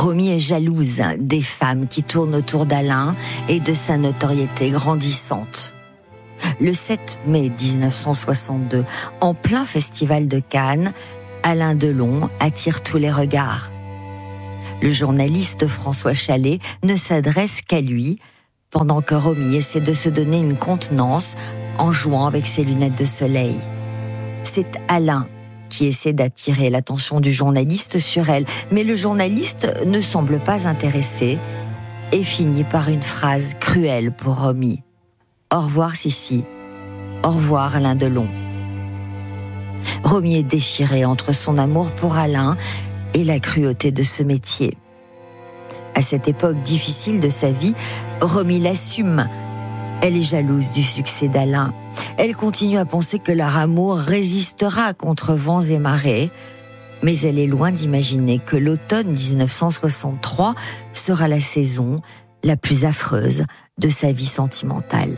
Romy est jalouse des femmes qui tournent autour d'Alain et de sa notoriété grandissante. Le 7 mai 1962, en plein festival de Cannes, Alain Delon attire tous les regards. Le journaliste François Chalais ne s'adresse qu'à lui, pendant que Romy essaie de se donner une contenance en jouant avec ses lunettes de soleil. C'est Alain qui essaie d'attirer l'attention du journaliste sur elle, mais le journaliste ne semble pas intéressé et finit par une phrase cruelle pour Romy. « Au revoir Sissi, au revoir Alain Delon ». Romy est déchirée entre son amour pour Alain et la cruauté de ce métier. À cette époque difficile de sa vie, Romy l'assume. Elle est jalouse du succès d'Alain. Elle continue à penser que leur amour résistera contre vents et marées, mais elle est loin d'imaginer que l'automne 1963 sera la saison la plus affreuse de sa vie sentimentale.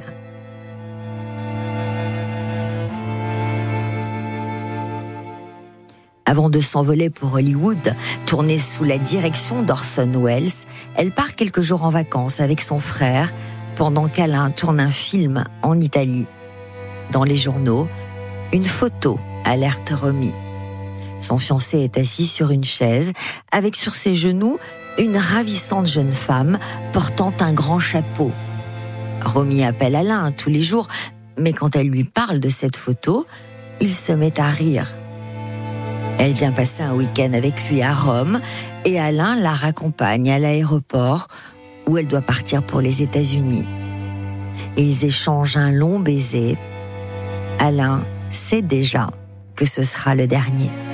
Avant de s'envoler pour Hollywood, tourner sous la direction d'Orson Welles, elle part quelques jours en vacances avec son frère, pendant qu'Alain tourne un film en Italie. Dans les journaux, une photo alerte Romy. Son fiancé est assis sur une chaise, avec sur ses genoux une ravissante jeune femme portant un grand chapeau. Romy appelle Alain tous les jours, mais quand elle lui parle de cette photo, il se met à rire. Elle vient passer un week-end avec lui à Rome et Alain la raccompagne à l'aéroport où elle doit partir pour les États-Unis. Ils échangent un long baiser. Alain sait déjà que ce sera le dernier.